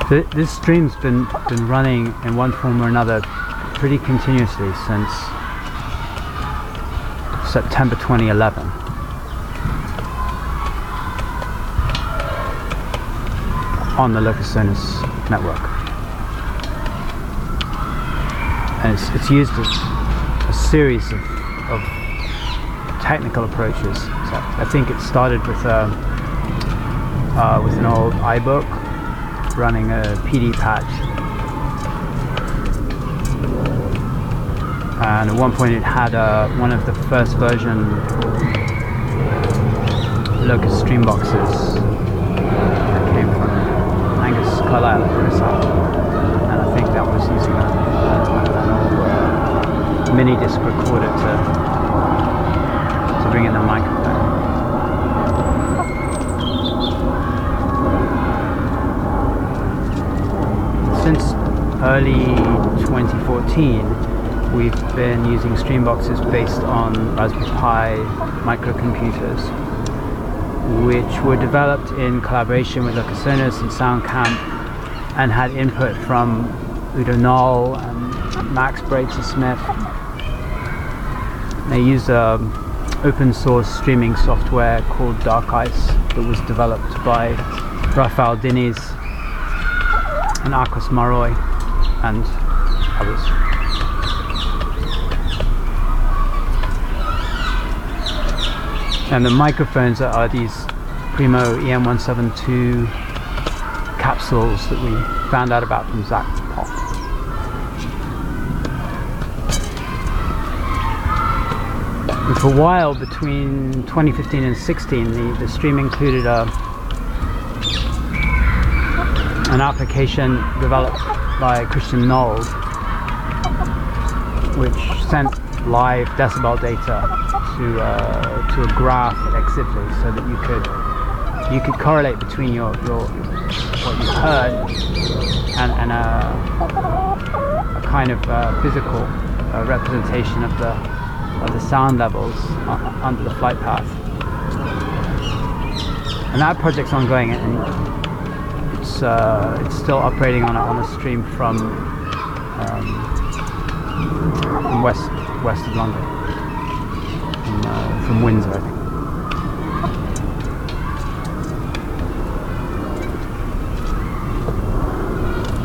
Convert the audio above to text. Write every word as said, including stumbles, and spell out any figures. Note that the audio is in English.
Th this stream's been been running in one form or another pretty continuously since September twenty eleven. On the Locusonis network, and it's, it's used a, a series of, of technical approaches. So I think it started with um, uh, with an old iBook running a P D patch, and at one point it had uh, one of the first version Locus Stream boxes that came from Angus Carlisle at Riverside, and I think that was using a, a, an old uh, mini disc recorder to to bring in the microphone. Since early twenty fourteen, we've been using Streamboxes based on Raspberry Pi microcomputers, which were developed in collaboration with Locusonis and SoundCamp, and had input from Udo Knoll and Max Breitzer-Smith. They used an open source streaming software called Dark Ice that was developed by Rafael Diniz and Akos Maroy and others. And the microphones are these Primo E M one seventy-two capsules that we found out about from Zach Pop. And for a while, between twenty fifteen and sixteen, the, the stream included a, an application developed by Christian Knoll, which sent live decibel data to uh, to a graph at Exibly, so that you could you could correlate between your, your what you heard and, and a, a kind of uh, physical uh, representation of the of the sound levels under the flight path. And that project's ongoing, and it's uh, it's still operating on a, on a stream from um, from west west of London, from, uh, from Windsor, I think.